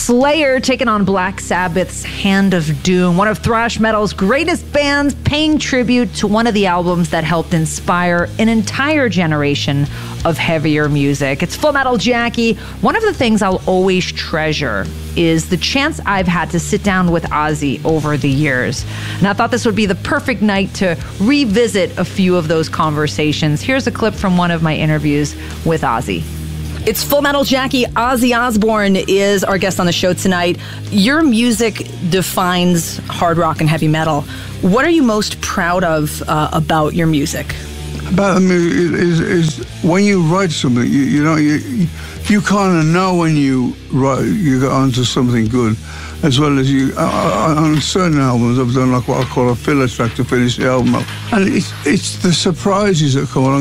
Slayer taking on Black Sabbath's Hand of Doom, one of thrash metal's greatest bands, paying tribute to one of the albums that helped inspire an entire generation of heavier music. It's Full Metal Jackie. One of the things I'll always treasure is the chance I've had to sit down with Ozzy over the years. And I thought this would be the perfect night to revisit a few of those conversations. Here's a clip from one of my interviews with Ozzy. It's Full Metal Jackie. Ozzy Osbourne is our guest on the show tonight. Your music defines hard rock and heavy metal. What are you most proud of about your music? About the music is when you write something, you kind of know when you write, you get onto something good, as well as you. On certain albums, I've done like what I call a filler track to finish the album up, and it's the surprises that come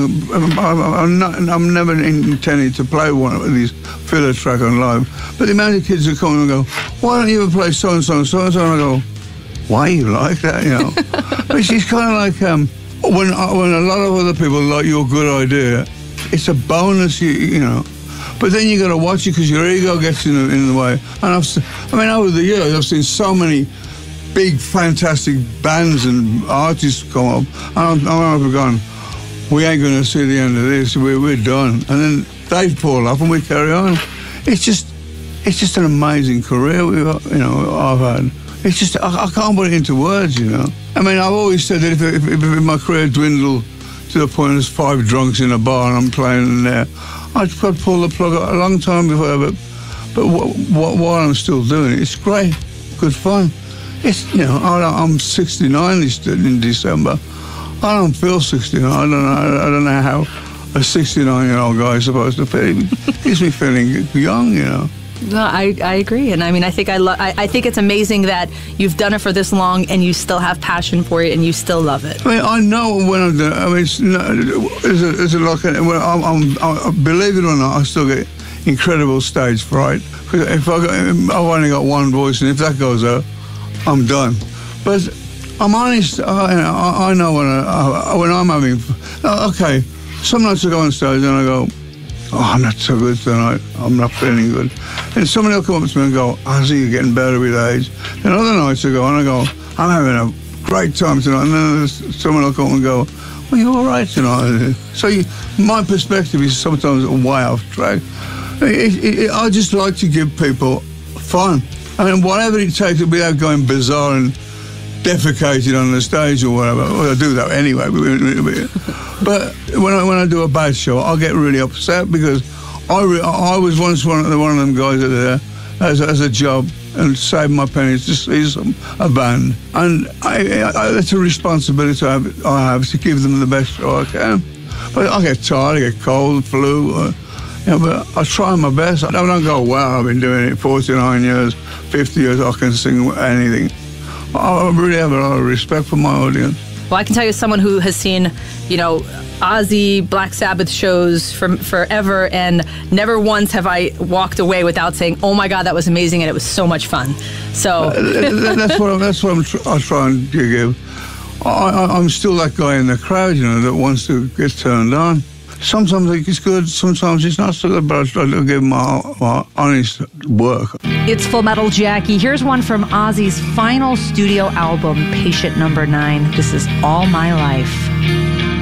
along. I'm never intending to play one of these filler track on live, but the amount of kids that come and go, "Why don't you ever play so and so and so and so?" And I go, "Why you like that?" Which is kind of like when a lot of other people like your good idea, it's a bonus, you know. But then you got to watch it because your ego gets in the way. And over the years, I've seen so many big, fantastic bands and artists come up, and I've gone, we ain't going to see the end of this. We're done. And then they fall off, and we carry on. It's just an amazing career I've had. It's just I can't put it into words, I mean, I've always said that if my career dwindled to the point there's 5 drunks in a bar and I'm playing in there, I'd pull the plug a long time before. But while I'm still doing it, it's great, good fun. It's I'm 69 in December. I don't feel 69. I don't know how a 69-year-old guy is supposed to feel. It gives me feeling young, No, I agree, and I mean, I think it's amazing that you've done it for this long and you still have passion for it and you still love it. I mean, I know when I'm doing it. I mean, it's believe it or not, I still get incredible stage fright. If I've only got one voice, and if that goes out, I'm done. But I'm honest. I know when I'm having. Okay, some nights I go on stage and I go, I'm not so good tonight. I'm not feeling good. And somebody will come up to me and go, Ozzy, you're getting better with age. And other nights I go, I'm having a great time tonight. And then someone will come and go, well, you're all right tonight. So my perspective is sometimes way off track. I just like to give people fun. I mean, whatever it takes without going bizarre and defecated on the stage or whatever. Well, I do that anyway. But when I do a bad show, I get really upset because I was once one of them guys that are there as a job and saved my pennies to see a band. And that's a responsibility I have to give them the best show I can. But I get tired, I get cold, flu, but I try my best. I don't go, wow, I've been doing it 49 years, 50 years, I can sing anything. I really have a lot of respect for my audience. Well, I can tell you, as someone who has seen, Ozzy, Black Sabbath shows from forever, and never once have I walked away without saying, "Oh my God, that was amazing," and it was so much fun. So that's what I try and give. I'm still that guy in the crowd, that wants to get turned on. Sometimes I think it's good, sometimes it's not so good, but I try to give my honest work. It's Full Metal Jackie. Here's one from Ozzy's final studio album, Patient Number 9. This is All My Life.